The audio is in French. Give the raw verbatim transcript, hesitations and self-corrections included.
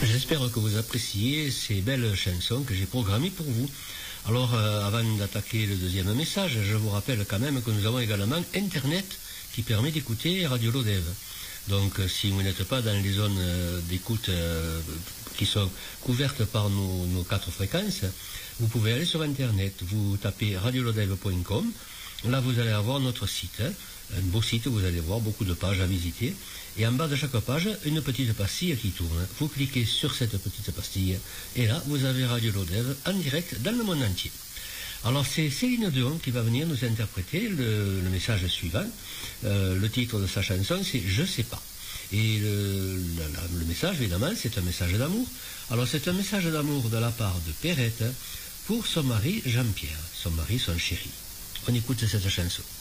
J'espère que vous appréciez ces belles chansons que j'ai programmées pour vous. Alors, euh, avant d'attaquer le deuxième message, je vous rappelle quand même que nous avons également Internet qui permet d'écouter Radio Lodève. Donc, euh, si vous n'êtes pas dans les zones euh, d'écoute euh, qui sont couvertes par nos, nos quatre fréquences, vous pouvez aller sur Internet. Vous tapez radio lodève point com. Là, vous allez avoir notre site, hein, un beau site, vous allez voir beaucoup de pages à visiter. Et en bas de chaque page, une petite pastille qui tourne. Vous cliquez sur cette petite pastille, et là, vous avez Radio Lodève en direct dans le monde entier. Alors, c'est Céline Dion qui va venir nous interpréter le, le message suivant. Euh, le titre de sa chanson, c'est « Je sais pas ». Et le, le, le message, évidemment, c'est un message d'amour. Alors, c'est un message d'amour de la part de Perrette pour son mari Jean-Pierre, son mari, son chéri. On écoute cette chanson.